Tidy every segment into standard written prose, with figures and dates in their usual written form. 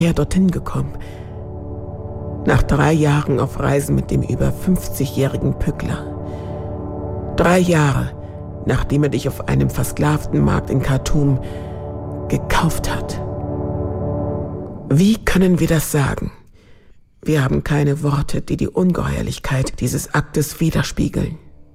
dorthin gekommen. Nach 3 Jahren auf Reisen mit dem über 50-jährigen Pückler. 3 Jahre, nachdem er dich auf einem versklavten Markt in Khartoum gekauft hat. Wie können wir das sagen? Wir haben keine Worte, die die Ungeheuerlichkeit dieses Aktes widerspiegeln.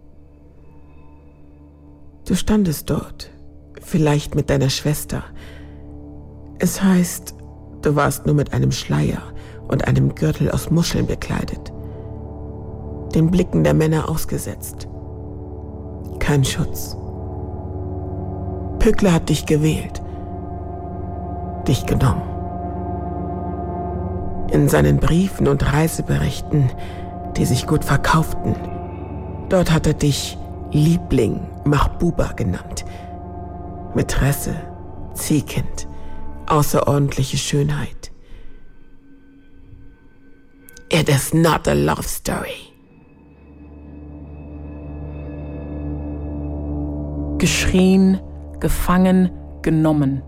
Du standest dort, vielleicht mit deiner Schwester. Es heißt, du warst nur mit einem Schleier und einem Gürtel aus Muscheln bekleidet, den Blicken der Männer ausgesetzt. Kein Schutz. Pückler hat dich gewählt, dich genommen. In seinen Briefen und Reiseberichten, die sich gut verkauften, dort hat er dich Liebling Mahbuba genannt. Mätresse, Ziehkind, außerordentliche Schönheit. It is not a love story. Geschrien, gefangen, genommen.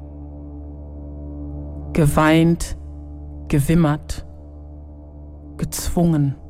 Geweint, gewimmert, gezwungen.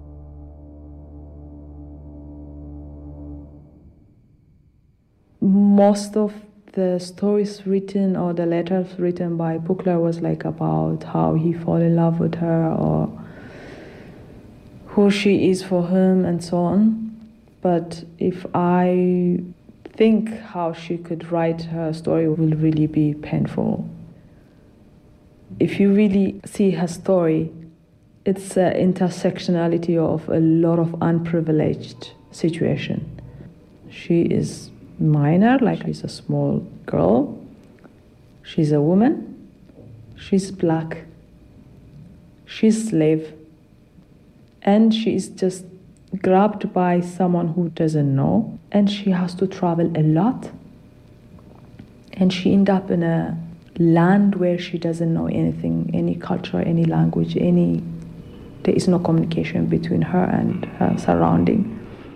Most of the stories written or the letters written by Pückler was like about how he fall in love with her or who she is for him and so on. But if I think how she could write her story will really be painful. If you really see her story, it's an intersectionality of a lot of unprivileged situation. She is minor, like she's a small girl. She's a woman. She's black. She's slave. And she is just grabbed by someone who doesn't know. And she has to travel a lot. And she ends up in a land where she doesn't know anything, any culture, any language, there is no communication between her and her surrounding.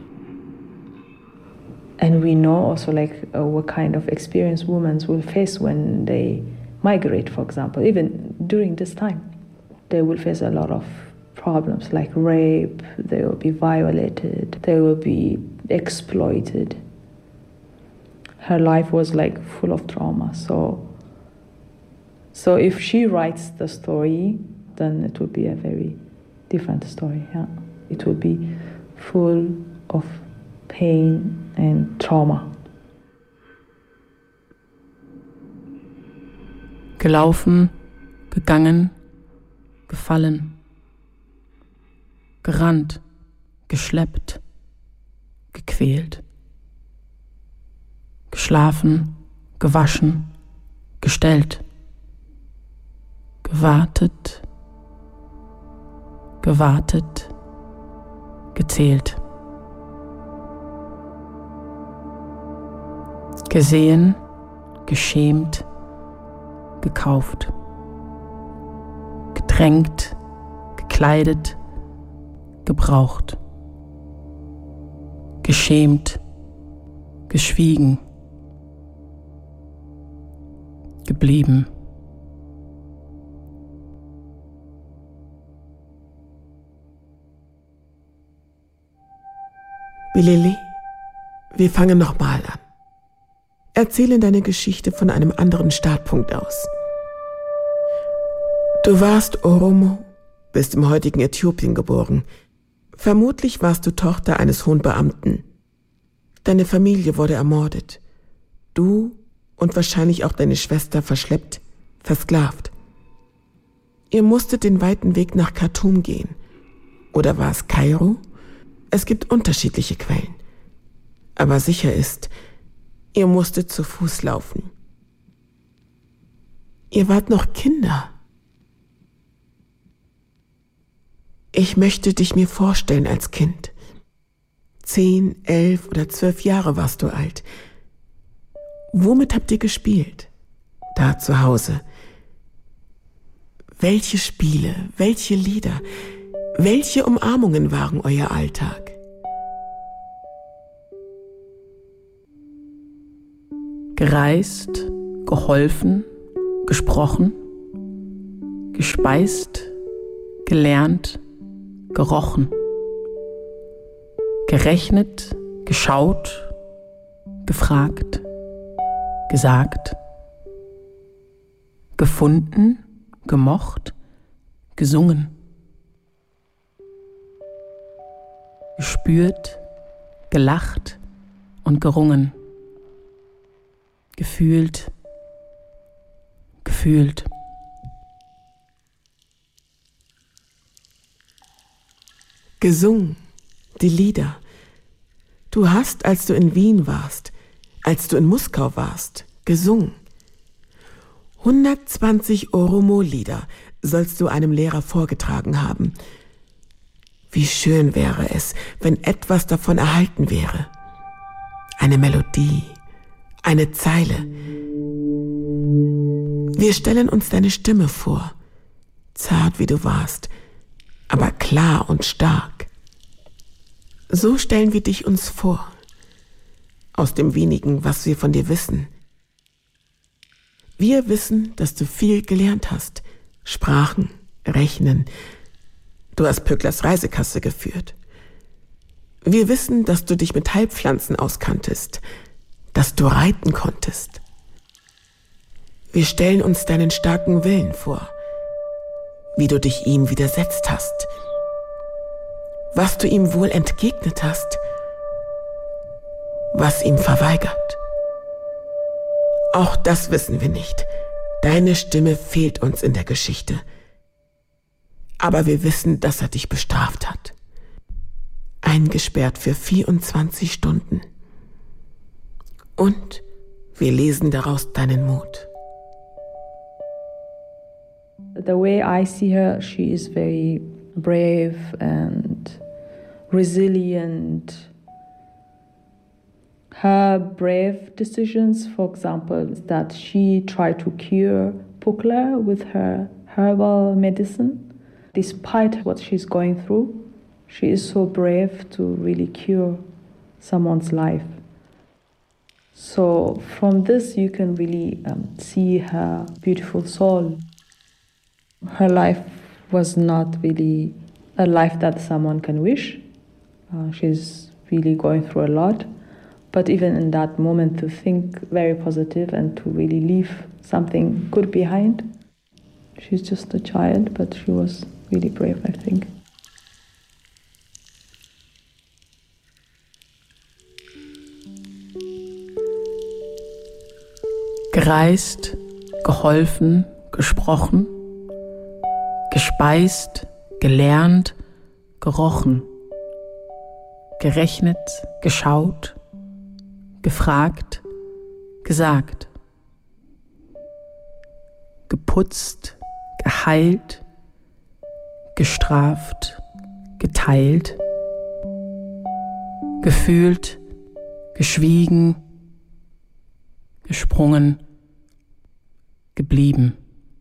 And we know also what kind of experience women will face when they migrate, for example. Even during this time, they will face a lot of problems like rape, they will be violated, they will be exploited. Her life was full of trauma. So if she writes the story, then it will be a very different story. Yeah, it will be full of pain and trauma. Gelaufen, gegangen, gefallen, gerannt, geschleppt, gequält, geschlafen, gewaschen, gestellt, gewartet, gewartet, gezählt. Gesehen, geschämt, gekauft, gedrängt, gekleidet, gebraucht, geschämt, geschwiegen, geblieben. Bilili, wir fangen nochmal an. Erzähle deine Geschichte von einem anderen Startpunkt aus. Du warst Oromo, bist im heutigen Äthiopien geboren. Vermutlich warst du Tochter eines hohen Beamten. Deine Familie wurde ermordet. Du und wahrscheinlich auch deine Schwester verschleppt, versklavt. Ihr musstet den weiten Weg nach Khartoum gehen. Oder war es Kairo? Es gibt unterschiedliche Quellen. Aber sicher ist, ihr musstet zu Fuß laufen. Ihr wart noch Kinder. Ich möchte dich mir vorstellen als Kind. 10, 11 oder 12 Jahre warst du alt. Womit habt ihr gespielt? Da zu Hause. Welche Spiele, welche Lieder, welche Umarmungen waren euer Alltag? Gereist, geholfen, gesprochen, gespeist, gelernt, gerochen, gerechnet, geschaut, gefragt, gesagt, gefunden, gemocht, gesungen, gespürt, gelacht und gerungen, gefühlt, gefühlt. Gesungen, die Lieder. Du hast, als du in Wien warst, als du in Moskau warst, gesungen. 120 Oromo-Lieder sollst du einem Lehrer vorgetragen haben. Wie schön wäre es, wenn etwas davon erhalten wäre. Eine Melodie, eine Zeile. Wir stellen uns deine Stimme vor, zart wie du warst, aber klar und stark. So stellen wir dich uns vor, aus dem wenigen, was wir von dir wissen. Wir wissen, dass du viel gelernt hast, Sprachen, Rechnen. Du hast Pücklers Reisekasse geführt. Wir wissen, dass du dich mit Heilpflanzen auskanntest, dass du reiten konntest. Wir stellen uns deinen starken Willen vor, wie du dich ihm widersetzt hast, was du ihm wohl entgegnet hast, was ihm verweigert. Auch das wissen wir nicht. Deine Stimme fehlt uns in der Geschichte. Aber wir wissen, dass er dich bestraft hat. Eingesperrt für 24 Stunden. Und wir lesen daraus deinen Mut. The way I see her, she is very brave and resilient. Her brave decisions, for example, is that she tried to cure Pukla with her herbal medicine. Despite what she's going through, she is so brave to really cure someone's life. So from this, you can really see her beautiful soul. Her life was not really a life that someone can wish. She's really going through a lot. But even in that moment, to think very positive and to really leave something good behind. She's just a child, but she was really brave, I think. Gereist, geholfen, gesprochen, gespeist, gelernt, gerochen, gerechnet, geschaut, gefragt, gesagt, geputzt, geheilt, gestraft, geteilt, gefühlt, geschwiegen, gesprungen, geblieben.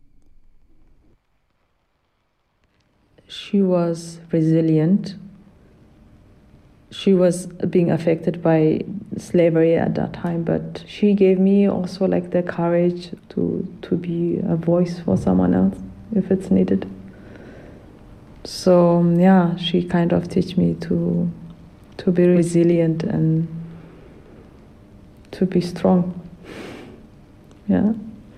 She was resilient. She was being affected by slavery at that time, but she gave me also like the courage to be a voice for someone else if it's needed. So yeah, she kind of teach me to be resilient and to be strong. Yeah.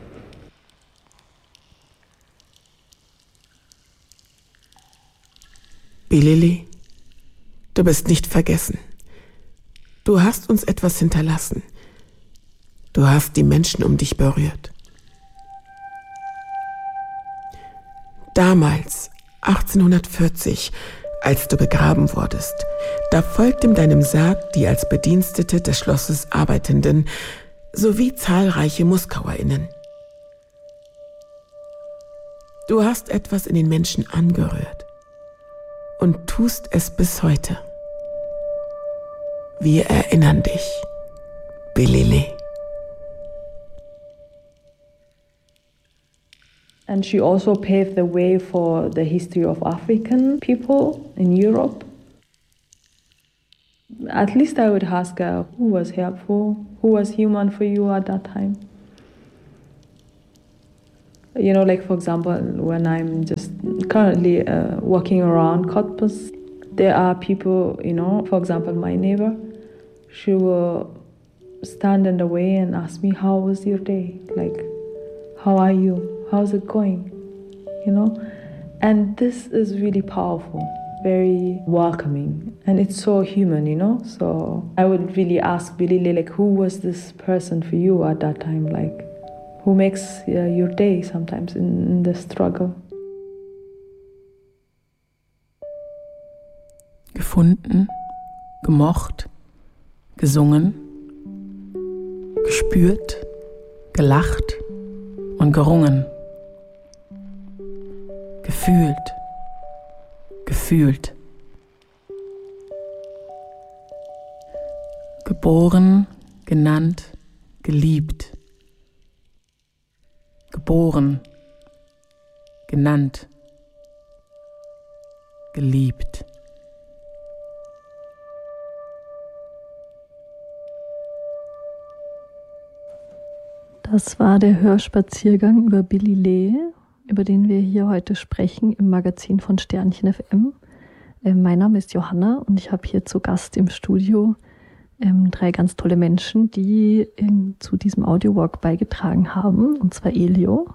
Bilili, du bist nicht vergessen. Du hast uns etwas hinterlassen. Du hast die Menschen um dich berührt. Damals, 1840, als du begraben wurdest, da folgten deinem Sarg die als Bedienstete des Schlosses Arbeitenden sowie zahlreiche MoskauerInnen. Du hast etwas in den Menschen angerührt und tust es bis heute. Wir erinnern dich, Bilili. And she also paved the way for the history of African people in Europe. At least I would ask her, who was helpful, who was human for you at that time? You know, like for example, when I'm just currently walking around Cottbus, there are people, you know, for example, my neighbor, she will stand in the way and ask me, how was your day? Like, how are you? How's it going? You know? And this is really powerful, very welcoming, and it's so human, you know? So I would really ask Billy, like, who was this person for you at that time? Like, who makes your day sometimes in the struggle? Gefunden, gemocht, gesungen, gespürt, gelacht und gerungen. Gefühlt, gefühlt. Geboren, genannt, geliebt. Geboren, genannt, geliebt. Das war der Hörspaziergang über Billy Lee, über den wir hier heute sprechen im Magazin von Sternchen FM. Mein Name ist Johanna und ich habe hier zu Gast im Studio 3 ganz tolle Menschen, die zu diesem Audiowalk beigetragen haben, und zwar Elio,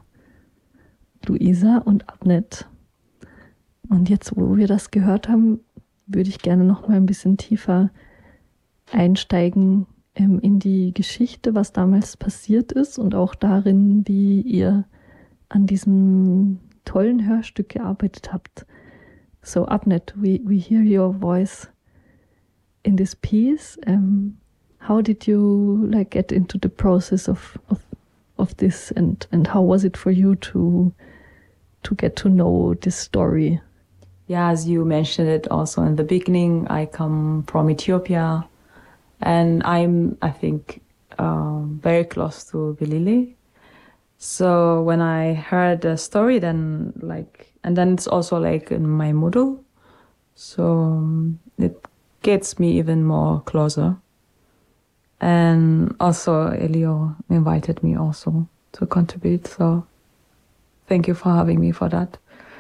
Luisa und Abnet. Und jetzt, wo wir das gehört haben, würde ich gerne noch mal ein bisschen tiefer einsteigen in die Geschichte, was damals passiert ist und auch darin, wie ihr an diesem tollen Hörstück gearbeitet habt. So Abnet, we hear your voice in this piece. How did you get into the process of this, and how was it for you to get to know this story? Yeah, as you mentioned it also in the beginning, I come from Ethiopia. And I think, very close to Billy Lee. So when I heard the story, then and then it's also in my Moodle. So it gets me even more closer. And also Elio invited me also to contribute. So thank you for having me for that.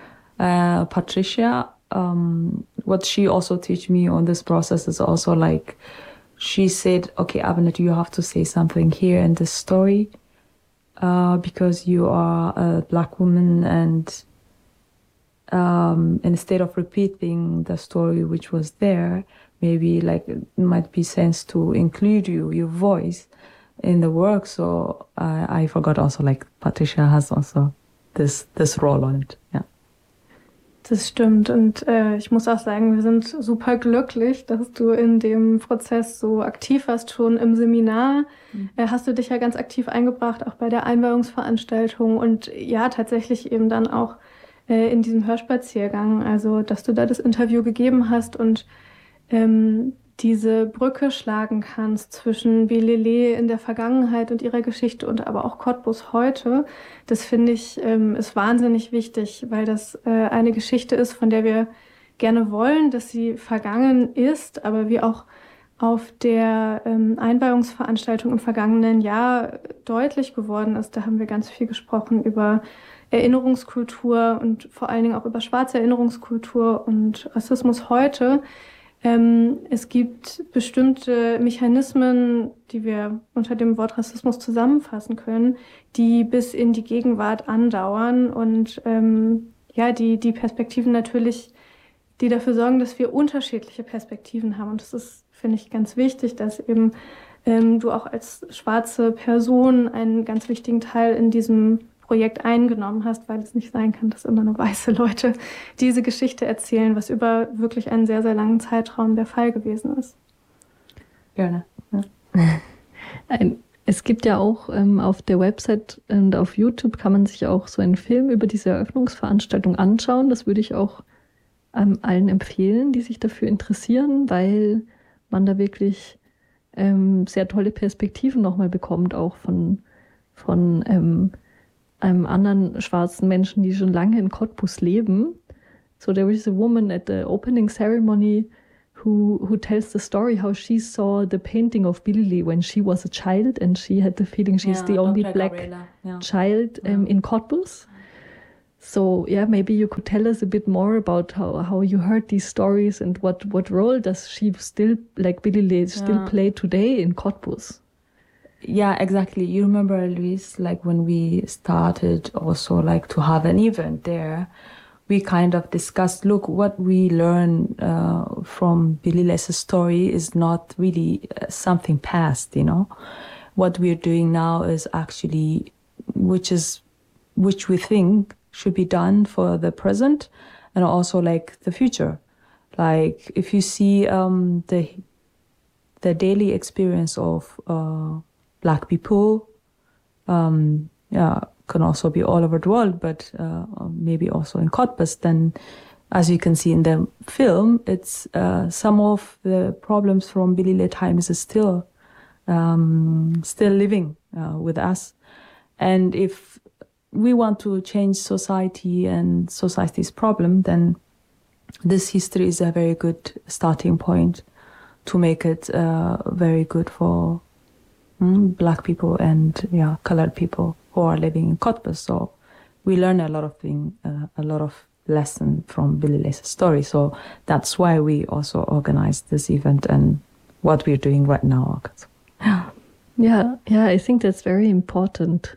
Patricia, what she also teach me on this process is also she said, okay, Abnet, you have to say something here in this story because you are a Black woman, and instead of repeating the story which was there, maybe it might be sense to include your voice in the work. So I forgot also Patricia has also this role on it. Yeah. Das stimmt, und ich muss auch sagen, wir sind super glücklich, dass du in dem Prozess so aktiv warst. Schon im Seminar hast du dich ja ganz aktiv eingebracht, auch bei der Einweihungsveranstaltung und ja, tatsächlich eben dann auch in diesem Hörspaziergang, also dass du da das Interview gegeben hast und diese Brücke schlagen kannst zwischen Billy Lee in der Vergangenheit und ihrer Geschichte und aber auch Cottbus heute. Das finde ich ist wahnsinnig wichtig, weil das eine Geschichte ist, von der wir gerne wollen, dass sie vergangen ist, aber wie auch auf der Einweihungsveranstaltung im vergangenen Jahr deutlich geworden ist. Da haben wir ganz viel gesprochen über Erinnerungskultur und vor allen Dingen auch über schwarze Erinnerungskultur und Rassismus heute. Es gibt bestimmte Mechanismen, die wir unter dem Wort Rassismus zusammenfassen können, die bis in die Gegenwart andauern und die Perspektiven natürlich, die dafür sorgen, dass wir unterschiedliche Perspektiven haben. Und das ist, finde ich, ganz wichtig, dass eben du auch als schwarze Person einen ganz wichtigen Teil in diesem Projekt eingenommen hast, weil es nicht sein kann, dass immer nur weiße Leute diese Geschichte erzählen, was über wirklich einen sehr, sehr langen Zeitraum der Fall gewesen ist. Gerne. Ja. Es gibt ja auch auf der Website und auf YouTube kann man sich auch so einen Film über diese Eröffnungsveranstaltung anschauen. Das würde ich auch allen empfehlen, die sich dafür interessieren, weil man da wirklich sehr tolle Perspektiven nochmal bekommt, auch von einem anderen schwarzen Menschen, die schon lange in Cottbus leben. So there is a woman at the opening ceremony who tells the story how she saw the painting of Billy Lee when she was a child, and she had the feeling she's the only Dr. black Gabriela, child in Cottbus. So yeah, maybe you could tell us a bit more about how you heard these stories and what role does she still, like Billy Lay, still play today in Cottbus? Yeah, exactly. You remember, Luis, like when we started also like to have an event there, we kind of discussed, look, what we learn from Billy Lay's story is not really something past, you know. What we're doing now is actually, which we think should be done for the present and also like the future. Like if you see the daily experience of Black people, can also be all over the world, but maybe also in Cottbus, then as you can see in the film, it's some of the problems from Billy Lay times is still living with us. And if we want to change society and society's problem, then this history is a very good starting point to make it very good for Black people and colored people who are living in Cottbus. So we learn a lot of lesson from Billy Lay's story. So that's why we also organized this event and what we're doing right now. Yeah, I think that's very important.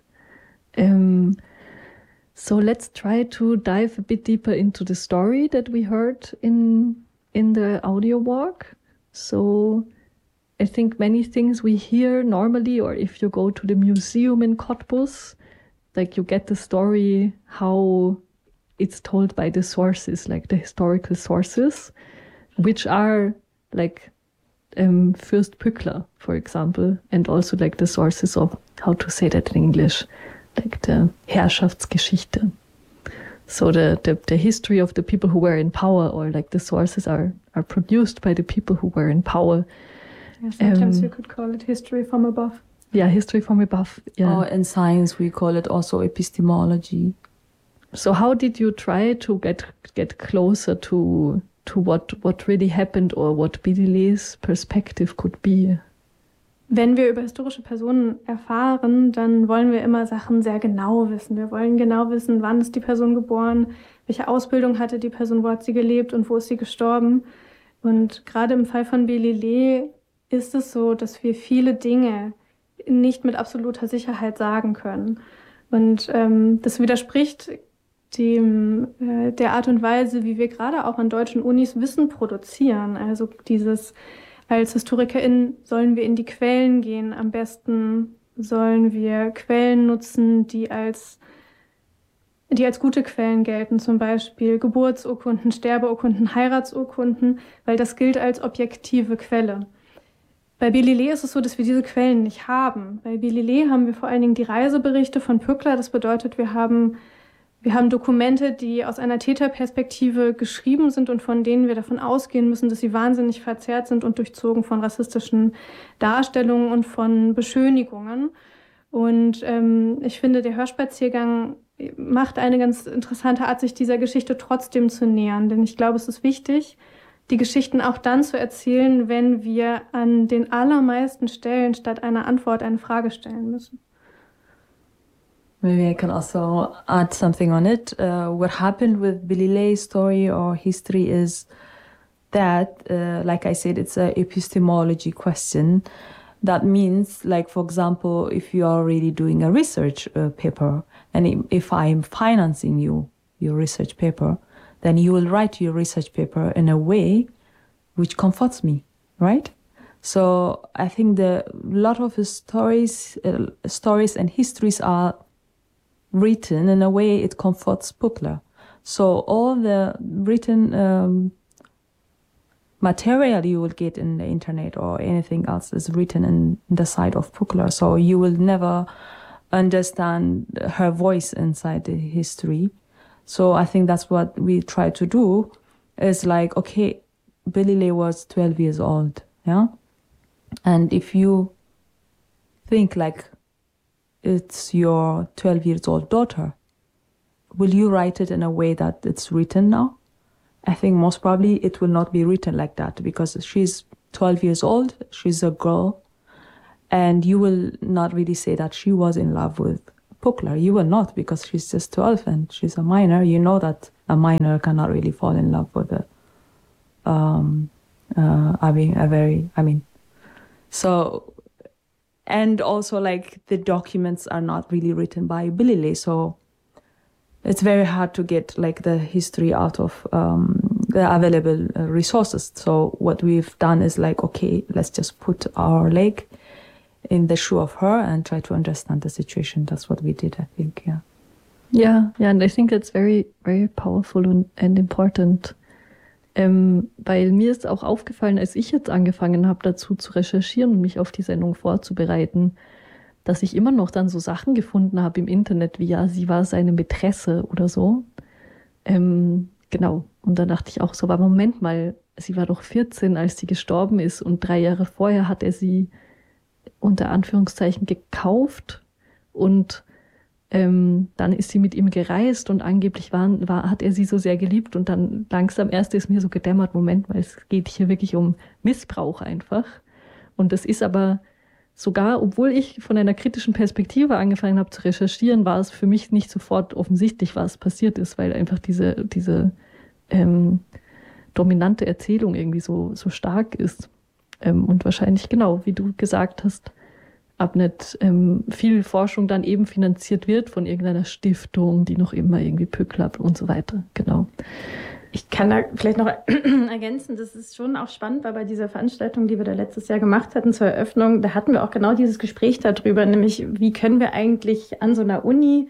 So let's try to dive a bit deeper into the story that we heard in the audio walk. So I think many things we hear normally, or if you go to the museum in Cottbus, like you get the story, how it's told by the sources, like the historical sources, which are like Fürst Pückler, for example, and also like the sources of, how to say that in English, like the Herrschaftsgeschichte. So the history of the people who were in power, or like the sources are produced by the people who were in power. Yeah, sometimes you could call it history from above. Yeah, history from above. Yeah. Or in science we call it also epistemology. So how did you try to get closer to what really happened, or what Billy Lay's perspective could be? Wenn wir über historische Personen erfahren, dann wollen wir immer Sachen sehr genau wissen. Wir wollen genau wissen, wann ist die Person geboren, welche Ausbildung hatte die Person, wo hat sie gelebt und wo ist sie gestorben. Und gerade im Fall von Billy Lay ist es so, dass wir viele Dinge nicht mit absoluter Sicherheit sagen können. Und das widerspricht der Art und Weise, wie wir gerade auch an deutschen Unis Wissen produzieren. Also als HistorikerInnen sollen wir in die Quellen gehen. Am besten sollen wir Quellen nutzen, die als gute Quellen gelten, zum Beispiel Geburtsurkunden, Sterbeurkunden, Heiratsurkunden, weil das gilt als objektive Quelle. Bei Billy Lay ist es so, dass wir diese Quellen nicht haben. Bei Billy Lay haben wir vor allen Dingen die Reiseberichte von Pückler. Das bedeutet, wir haben Dokumente, die aus einer Täterperspektive geschrieben sind und von denen wir davon ausgehen müssen, dass sie wahnsinnig verzerrt sind und durchzogen von rassistischen Darstellungen und von Beschönigungen. Und ich finde, der Hörspaziergang macht eine ganz interessante Art, sich dieser Geschichte trotzdem zu nähern. Denn ich glaube, es ist wichtig, die Geschichten auch dann zu erzählen, wenn wir an den allermeisten Stellen statt einer Antwort eine Frage stellen müssen. Maybe I can also add something on it. What happened with Billy Lay's story or history is that, like I said, it's an epistemology question. That means, like, for example, if you are really doing a research paper, and if I'm financing your research paper, then you will write your research paper in a way which comforts me, right? So I think a lot of the stories and histories are written in a way it comforts Pückler. So all the written material you will get in the internet or anything else is written in the side of Pückler. So you will never understand her voice inside the history. So I think that's what we try to do, is like, okay, Billy Lay was 12 years old, yeah? And if you think like it's your 12 years old daughter, will you write it in a way that it's written now? I think most probably it will not be written like that, because she's 12 years old, she's a girl, and you will not really say that she was in love with Puklar. You will not, because she's just 12 and she's a minor. You know that a minor cannot really fall in love with so, and also like the documents are not really written by Billy Lay, so it's very hard to get like the history out of the available resources. So what we've done is like, okay, let's just put our leg in the shoe of her and try to understand the situation. That's what we did, I think, yeah. Yeah, and I think that's very, very powerful and important. Weil mir ist auch aufgefallen, als ich jetzt angefangen habe, dazu zu recherchieren und mich auf die Sendung vorzubereiten, dass ich immer noch dann so Sachen gefunden habe im Internet, wie ja, sie war seine Mätresse oder so. Genau. Und dann dachte ich auch so, aber Moment mal, sie war doch 14, als sie gestorben ist und 3 Jahre vorher hat er sie unter Anführungszeichen gekauft und dann ist sie mit ihm gereist und angeblich hat er sie so sehr geliebt und dann langsam erst ist mir so gedämmert, Moment mal, es geht hier wirklich um Missbrauch einfach. Und das ist aber sogar, obwohl ich von einer kritischen Perspektive angefangen habe zu recherchieren, war es für mich nicht sofort offensichtlich, was passiert ist, weil einfach diese dominante Erzählung irgendwie so stark ist. Und wahrscheinlich, genau, wie du gesagt hast, ab nicht viel Forschung dann eben finanziert wird von irgendeiner Stiftung, die noch immer irgendwie Puklar und so weiter. Genau. Ich kann da vielleicht noch ergänzen, das ist schon auch spannend, weil bei dieser Veranstaltung, die wir da letztes Jahr gemacht hatten zur Eröffnung, da hatten wir auch genau dieses Gespräch darüber, nämlich wie können wir eigentlich an so einer Uni,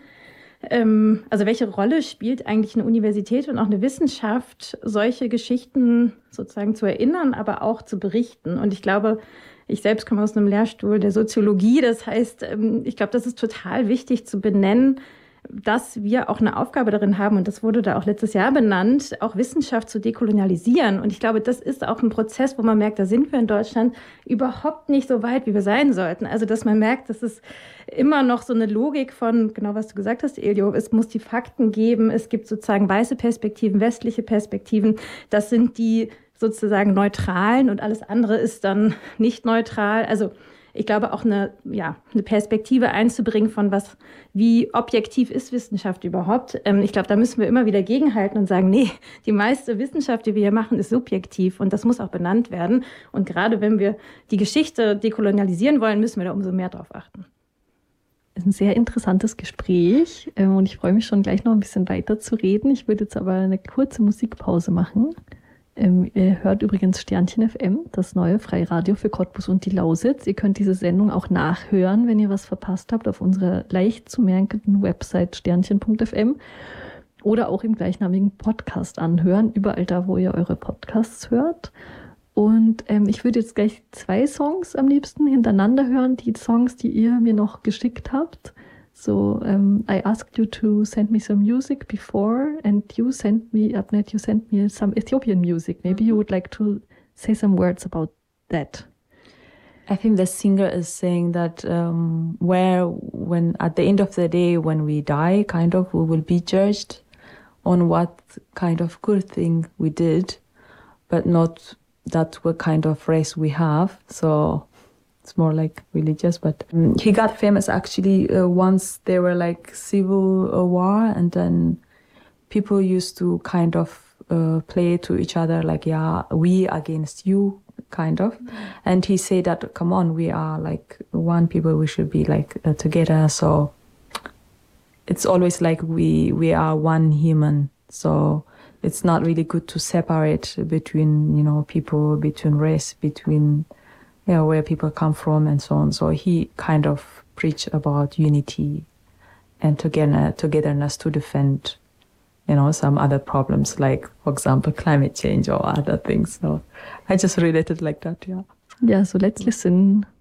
also welche Rolle spielt eigentlich eine Universität und auch eine Wissenschaft, solche Geschichten sozusagen zu erinnern, aber auch zu berichten. Und ich glaube, ich selbst komme aus einem Lehrstuhl der Soziologie, das heißt, ich glaube, das ist total wichtig zu benennen, dass wir auch eine Aufgabe darin haben, und das wurde da auch letztes Jahr benannt, auch Wissenschaft zu dekolonialisieren. Und ich glaube, das ist auch ein Prozess, wo man merkt, da sind wir in Deutschland überhaupt nicht so weit, wie wir sein sollten. Also, dass man merkt, dass es immer noch so eine Logik von, genau was du gesagt hast, Elio, es muss die Fakten geben, es gibt sozusagen weiße Perspektiven, westliche Perspektiven, das sind die sozusagen neutralen und alles andere ist dann nicht neutral. Also ich glaube auch eine Perspektive einzubringen von wie objektiv ist Wissenschaft überhaupt. Ich glaube, da müssen wir immer wieder gegenhalten und sagen, nee, die meiste Wissenschaft, die wir hier machen, ist subjektiv und das muss auch benannt werden. Und gerade wenn wir die Geschichte dekolonialisieren wollen, müssen wir da umso mehr drauf achten. Das ist ein sehr interessantes Gespräch und ich freue mich schon gleich noch ein bisschen weiter zu reden. Ich würde jetzt aber eine kurze Musikpause machen. Ihr hört übrigens Sternchen FM, das neue Freiradio für Cottbus und die Lausitz. Ihr könnt diese Sendung auch nachhören, wenn ihr was verpasst habt, auf unserer leicht zu merkenden Website sternchen.fm oder auch im gleichnamigen Podcast anhören, überall da, wo ihr eure Podcasts hört. Und ich würde jetzt gleich 2 Songs am liebsten hintereinander hören, die Songs, die ihr mir noch geschickt habt. So, I asked you to send me some music before, and you sent me some Ethiopian music. Maybe you would like to say some words about that. I think the singer is saying that when at the end of the day, when we die, kind of, we will be judged on what kind of good thing we did, but not that what kind of race we have. So it's more like religious, but he got famous actually once there were like civil war, and then people used to kind of play to each other like, yeah, we against you, kind of. And he said that, come on, we are like one people, we should be like together. So it's always like we are one human. So it's not really good to separate between, people, between race, between where people come from and so on. So he kind of preached about unity and togetherness to defend, some other problems, like, for example, climate change or other things. So I just related like that, yeah. Yeah, so let's listen